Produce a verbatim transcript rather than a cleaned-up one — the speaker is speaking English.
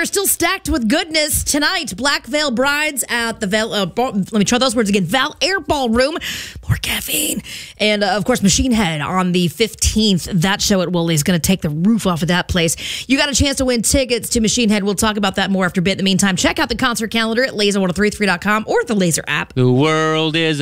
calendar still stacked with goodness. Tonight, Black Veil Brides at the Val, uh, ball, let me try those words again, Val Air Ballroom. More caffeine. And, uh, of course, Machine Head on the fifteenth. That show at Woolies is going to take the roof off of that place. You got a chance to win tickets to Machine Head. We'll talk about that more after a bit. In the meantime, check out the concert calendar at laser one oh three three dot com or the Laser app. The world is